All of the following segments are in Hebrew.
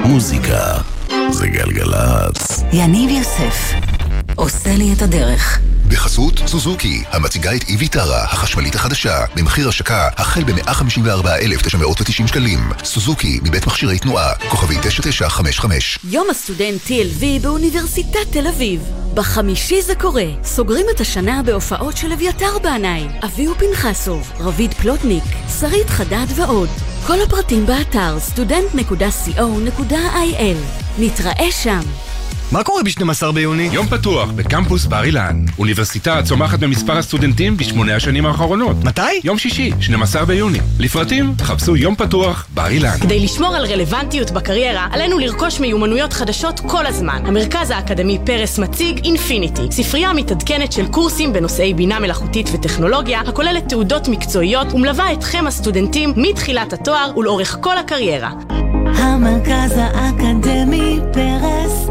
מוזיקה זה גלגלץ. יניב יוסף עושה לי את הדרך. בחסות סוזוקי, המציגה את איביטרה, החשמלית החדשה, במחיר השקה החל ב-154,990 שקלים. סוזוקי, מבית מכשירי תנועה, כוכבי 9955. יום הסטודנט TLV באוניברסיטת תל אביב. בחמישי זה קורה. סוגרים את השנה בהופעות של אביתר בעיניי, אביהו פנחסוב, רביד פלוטניק, שרית חדד ועוד. כל הפרטים באתר student.co.il. נתראה שם. מה קורה ב-12 ביוני? יום פתוח בקמפוס בר אילן. אוניברסיטה צומחת במספר הסטודנטים ב8 השנים האחרונות. מתי? יום שישי, 12 ביוני. לפרטים, חפשו יום פתוח בר אילן. כדי לשמור על רלוונטיות בקריירה, עלינו לרכוש מיומנויות חדשות כל הזמן. המרכז האקדמי פרס מציג אינפיניטי, ספרייה מתעדכנת של קורסים בנושאי בינה מלאכותית וטכנולוגיה, הכוללת תעודות מקצועיות ומלווה אתכם הסטודנטים מתחילת התואר ולאורך כל הקריירה. המרכז האקדמי פרס,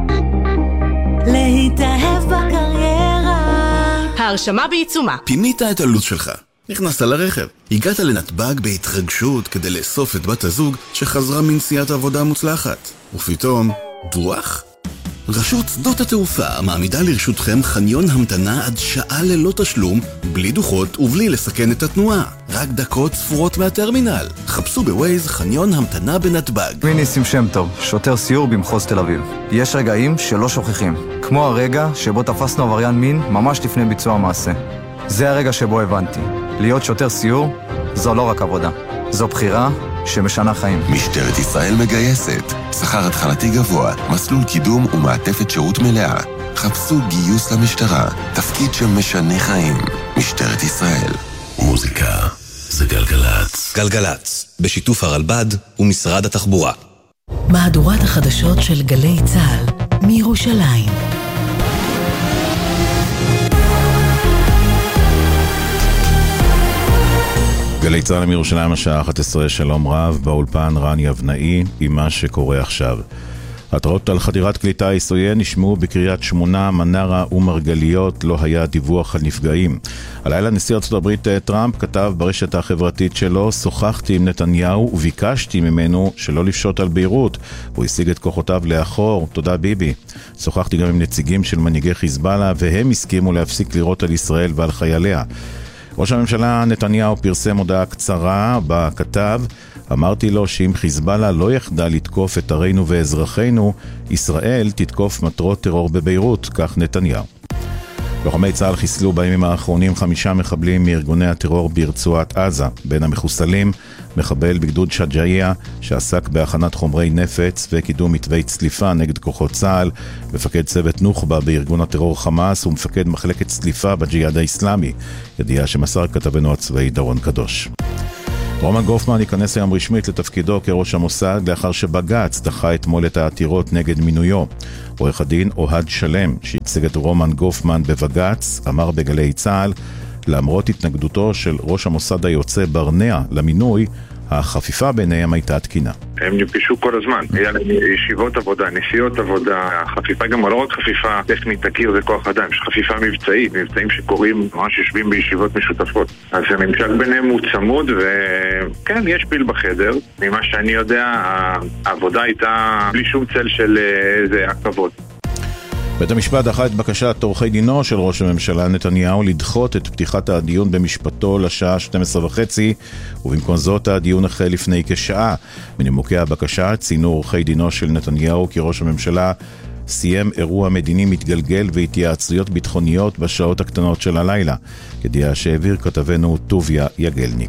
להתאהב בקריירה. ההרשמה בעיצומה. פינית את הלו"ז שלך, נכנסת לרכב, הגעת לנתב"ג בהתרגשות כדי לאסוף את בת הזוג שחזרה מנסיעת עבודה מוצלחת, ופתאום דוח? רשות שדות התעופה מעמידה לרשותכם חניון המתנה עד שעה ללא תשלום, בלי דוחות ובלי לסכן את התנועה. רק דקות ספורות מהטרמינל. חפשו בווייז חניון המתנה בנתב"ג. שמי ניסים שם טוב, שוטר סיור במחוז תל אביב. יש רגעים שלא שוכחים, כמו הרגע שבו תפסנו עבריין מין ממש לפני ביצוע המעשה. זה הרגע שבו הבנתי, להיות שוטר סיור זו לא רק עבודה, זו בחירה שמשנה חיים. משטרת ישראל מגייסת, שכר התחלתי גבוה, מסלול קידום ומעטפת שירות מלאה. חפשו גיוס למשטרה, תפקיד שמשנה חיים. משטרת ישראל. מוזיקה זה גלגלץ. גלגלץ, בשיתוף הרלב"ד ומשרד התחבורה. מהדורת החדשות של גלי צה"ל מירושלים. גלי צה"ל מירושלים השעה 11, שלום רב, באולפן רן יבנאי עם מה שקורה עכשיו. התראות על חדירת כלי טיס עוין נשמעו בקריית שמונה, מנרה ומרגליות, לא היה דיווח על נפגעים. הלילה נשיא ארצות הברית טראמפ כתב ברשת החברתית שלו, שוחחתי עם נתניהו וביקשתי ממנו שלא לפשוט על ביירות, הוא השיג את כוחותיו לאחור, תודה ביבי. שוחחתי גם עם נציגים של מנהיגי חיזבאללה והם הסכימו להפסיק לירות על ישראל ועל חייליה. ראש הממשלה נתניהו פרסם הודעה קצרה בכתב, אמרתי לו שאם חיזבאללה לא יחדל לתקוף את ערינו ואזרחינו, ישראל תתקוף מטרות טרור בביירות, כך נתניהו. לוחמי צה"ל חיסלו בימים האחרונים 5 מחבלים מארגוני הטרור ברצועת עזה. בין המחוסלים, מחבל בגדוד שג'איה שעסק בהכנת חומרי נפץ וקידום מתווי צליפה נגד כוחות צה"ל, מפקד צוות נוח'בה בארגון הטרור חמאס ומפקד מחלקת צליפה בג'יהאד האסלאמי, ידיעה שמסר כתבנו הצבאי דורון קדוש. רומן גופמן ייכנס היום רשמית לתפקידו כראש המוסד לאחר שבג"ץ דחה אתמול את העתירות נגד מינויו. עורך הדין אוהד שלם שייצג את רומן גופמן בבג"ץ אמר בגלי צה"ל, למרות התנגדותו של ראש המוסד היוצא ברנע למינוי, החפיפה ביניהם הייתה תקינה. הם נפגשו כל הזמן, היה להם ישיבות עבודה, נסיעות עבודה, חפיפה גם לא רק חפיפה טכנית תכיר זה כוח אדם, יש חפיפה מבצעית, מבצעים שקורים ממש יושבים בישיבות משותפות. אז הממשק ביניהם הוא צמוד וכן, יש פיל בחדר. ממה שאני יודע, העבודה הייתה בלי שום צל של איזה עקבות. בית המשפט דחה את בקשת עורכי דינו של ראש הממשלה נתניהו לדחות את פתיחת הדיון במשפטו לשעה 12:30, ובמקום זאת הדיון החל לפני כשעה. מנימוקי הבקשה ציינו עורכי דינו של נתניהו כי ראש הממשלה סיים אירוע מדיני מתגלגל והתייעצויות ביטחוניות בשעות הקטנות של הלילה, ידיעה שהעביר כתבנו טוביה יגלניק.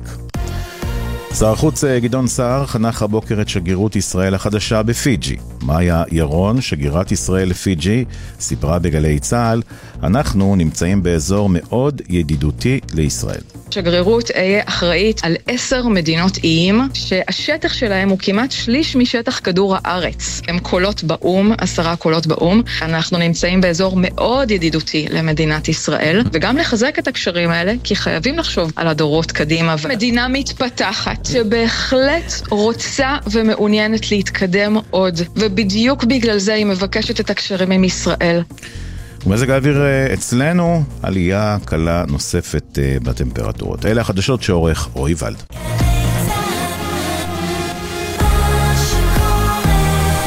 שר החוץ גדעון סער חנך הבוקר את שגרירות ישראל החדשה בפיג'י. מאיה ירון, שגרירת ישראל לפיג'י, סיפרה בגלי צה"ל, אנחנו נמצאים באזור מאוד ידידותי לישראל. שגרירות יהיה אחראית על 10 מדינות איים, שהשטח שלהם הוא כמעט שליש משטח כדור הארץ. הם קולות באום, 10 קולות באום. אנחנו נמצאים באזור מאוד ידידותי למדינת ישראל, וגם לחזק את הקשרים האלה, כי חייבים לחשוב על הדורות קדימה. מדינה מתפתחת, שבהחלט רוצה ומעוניינת להתקדם עוד, ובדיוק בגלל זה היא מבקשת את הקשרים עם ישראל. ומזג האוויר אצלנו, עלייה קלה נוספת בטמפרטורות. אלה החדשות שעורך רועי ולד.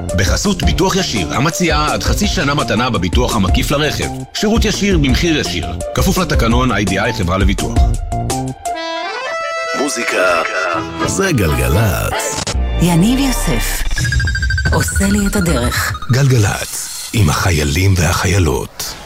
בחסות ביטוח ישיר, המציעה עד חצי שנה מתנה בביטוח המקיף לרכב. שירות ישיר במחיר ישיר. כפוף לתקנון IDI חברה לביטוח. מוזיקה זה גלגלצ. יניב יוסף עושה לי את הדרך. גלגלצ עם החיילים והחיילות.